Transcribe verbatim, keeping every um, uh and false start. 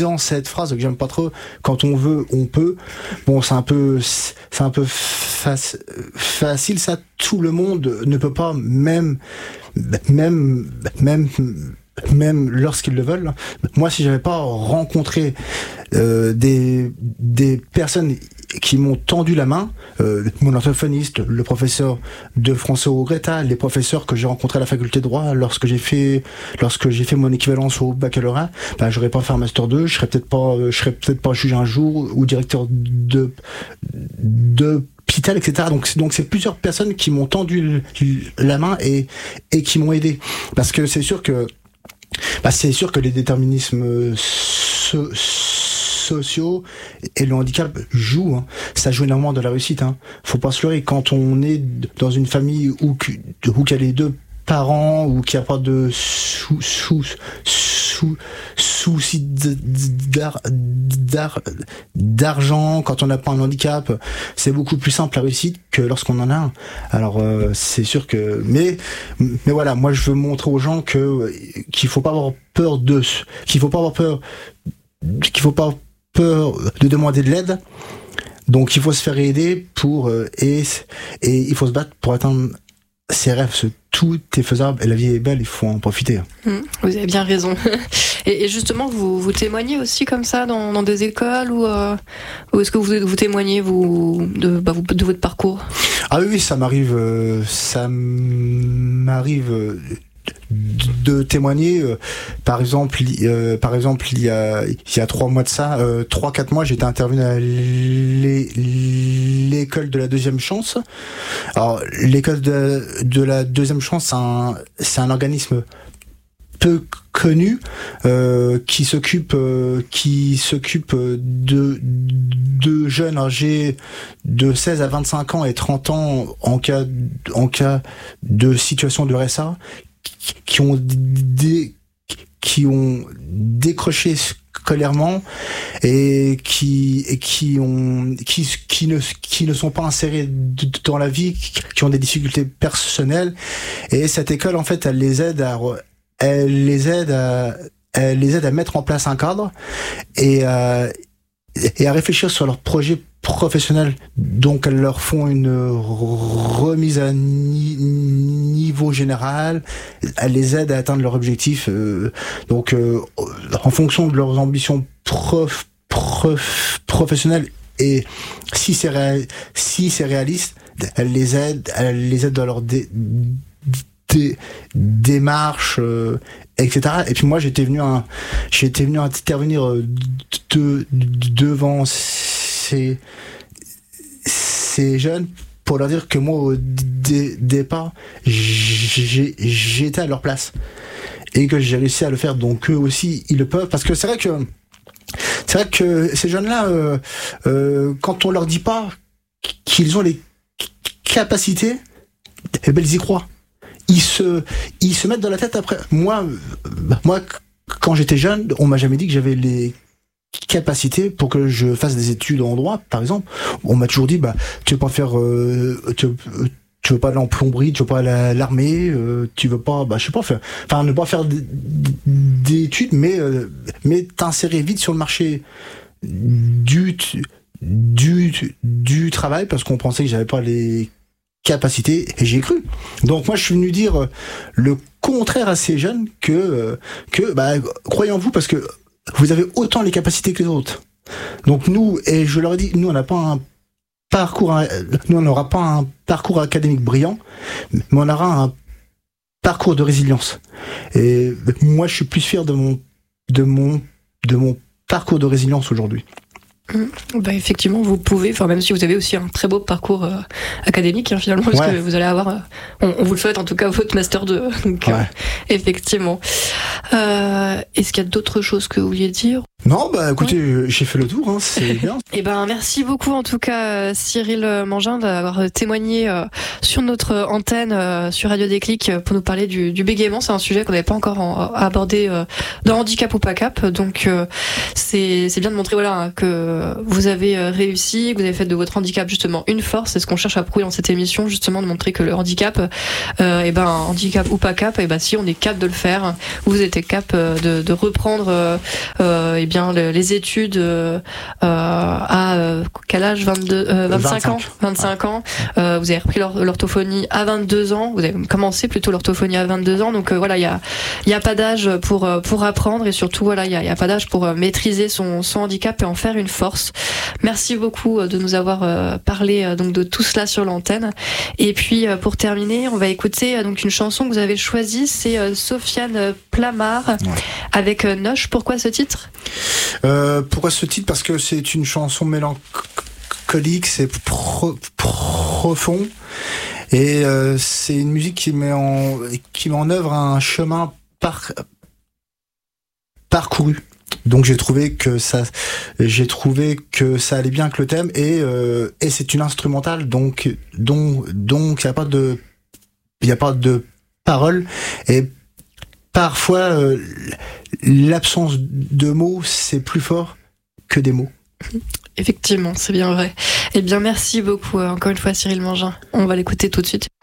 disant cette phrase que j'aime pas trop, quand on veut, on peut. Bon, c'est un peu, c'est un peu fac- facile, ça. Tout le monde ne peut pas, même, même, même, même lorsqu'ils le veulent. Moi, si j'avais pas rencontré euh, des, des personnes qui m'ont tendu la main, euh, mon orthophoniste, le professeur de français au Greta, les professeurs que j'ai rencontrés à la faculté de droit lorsque j'ai fait, lorsque j'ai fait mon équivalence au baccalauréat, bah, j'aurais pas fait un master deux, je serais peut-être pas, je serais peut-être pas juge un jour ou directeur de, de hôpital, et cetera. Donc, donc c'est plusieurs personnes qui m'ont tendu la main et, et qui m'ont aidé. Parce que c'est sûr que, bah, c'est sûr que les déterminismes so, sociaux et le handicap jouent, hein. Ça joue énormément de la réussite, hein. Faut pas se leurrer. Quand on est dans une famille où, où qu'il y a les deux parents ou qu'il n'y a pas de sous, sous, sous, souci d'ar, d'ar, d'argent, quand on n'a pas un handicap, c'est beaucoup plus simple la réussite que lorsqu'on en a un. Alors euh, c'est sûr que, mais mais voilà, moi je veux montrer aux gens que qu'il faut pas avoir peur de, qu'il faut pas avoir peur, qu'il faut pas avoir peur de demander de l'aide. Donc il faut se faire aider pour euh, et et il faut se battre pour atteindre ses rêves. Tout est faisable et la vie est belle, il faut en profiter. Mmh, vous avez bien raison. Et, et justement, vous, vous témoignez aussi comme ça dans, dans des écoles ou, euh, ou est-ce que vous, vous témoignez vous, de, bah, de votre parcours ? Ah oui, ça m'arrive, euh, ça m'arrive euh, de témoigner. Euh, par exemple, euh, par exemple, il y a il y a trois mois de ça, euh, trois quatre mois, j'étais intervenu à l'é- l'école de la deuxième chance. Alors l'école de, de la deuxième chance, c'est un c'est un organisme peu connu euh, qui s'occupe euh, qui s'occupe de de jeunes âgés de seize à vingt-cinq ans et trente ans en cas en cas de situation de R S A, qui ont dé, qui ont décroché scolairement et qui et qui ont qui qui ne qui ne sont pas insérés dans la vie, qui ont des difficultés personnelles, et cette école en fait elle les aide à elle les aide à elle les aide à mettre en place un cadre et à, et à réfléchir sur leurs projets professionnels. Donc elles leur font une remise à ni- niveau général, elles les aident à atteindre leurs objectifs, euh, donc euh, en fonction de leurs ambitions prof, prof, professionnelles, et si c'est ré, si c'est réaliste, elles les aident elles les aident dans leur dé, dé, démarche, euh, et cetera. Et puis moi j'étais venu un, j'étais venu intervenir de, de, devant ces ces jeunes pour leur dire que moi au dé, départ j'ai, j'étais à leur place et que j'ai réussi à le faire, donc eux aussi ils le peuvent, parce que c'est vrai que c'est vrai que ces jeunes là euh, euh, quand on leur dit pas qu'ils ont les capacités, eh ben ils y croient, ils se ils se mettent dans la tête. Après moi moi quand j'étais jeune, on m'a jamais dit que j'avais les capacité pour que je fasse des études en droit, par exemple. On m'a toujours dit, bah, tu veux pas faire, euh, tu, tu veux pas aller en plomberie, tu veux pas aller à l'armée, euh, tu veux pas, bah, je sais pas faire, enfin, ne pas faire d'études, mais, euh, mais t'insérer vite sur le marché du, du, du travail, parce qu'on pensait que j'avais pas les capacités, et j'ai cru. Donc moi, je suis venu dire le contraire à ces jeunes que, que, bah, croyez en vous, parce que vous avez autant les capacités que les autres. Donc nous, et je leur ai dit, nous on n'a pas un parcours, nous on n'aura pas un parcours académique brillant, mais on aura un parcours de résilience. Et moi je suis plus fier de mon, de mon, de mon parcours de résilience aujourd'hui. Mmh. Bah effectivement, vous pouvez, enfin même si vous avez aussi un très beau parcours euh, académique, hein, finalement, parce ouais. que vous allez avoir, euh, on, on vous le souhaite en tout cas, votre master deux. Donc, ouais. euh, effectivement. Euh, est-ce qu'il y a d'autres choses que vous vouliez dire ? Non, bah écoutez, ouais. j'ai fait le tour, hein, c'est bien. Et ben merci beaucoup en tout cas Cyril Mangin d'avoir témoigné euh, sur notre antenne euh, sur Radio Déclic euh, pour nous parler du, du bégaiement. C'est un sujet qu'on n'avait pas encore en, abordé euh, dans Handicap ou pas cap, donc euh, c'est c'est bien de montrer voilà que vous avez réussi, que vous avez fait de votre handicap justement une force. C'est ce qu'on cherche à prouver dans cette émission, justement de montrer que le handicap, euh, et ben handicap ou pas cap, et ben si on est cap de le faire, vous êtes cap de, de reprendre euh, et bien bien le, les études euh, à euh, quel âge, vingt-deux, euh, vingt-cinq ans, vingt-cinq ouais. ans. Euh, vous avez repris l'or- l'orthophonie à vingt-deux ans. Vous avez commencé plutôt l'orthophonie à vingt-deux ans. Donc euh, voilà, il y a il y a pas d'âge pour pour apprendre et surtout voilà, il y a il y a pas d'âge pour maîtriser son son handicap et en faire une force. Merci beaucoup de nous avoir euh, parlé euh, donc de tout cela sur l'antenne. Et puis euh, pour terminer, on va écouter euh, donc une chanson que vous avez choisie, c'est euh, Sofiane Plamart ouais. avec euh, Noche. Pourquoi ce titre ? euh, Pourquoi ce titre ? Parce que c'est une chanson mélancolique, c'est pro- profond et euh, c'est une musique qui met en qui met en œuvre un chemin par, parcouru. Donc j'ai trouvé que ça, j'ai trouvé que ça allait bien avec le thème et euh, et c'est une instrumentale donc donc donc il y a pas de il y a pas de paroles et parfois euh, l'absence de mots c'est plus fort que des mots. Effectivement, c'est bien vrai. Eh bien merci beaucoup encore une fois Cyril Mangin. On va l'écouter tout de suite.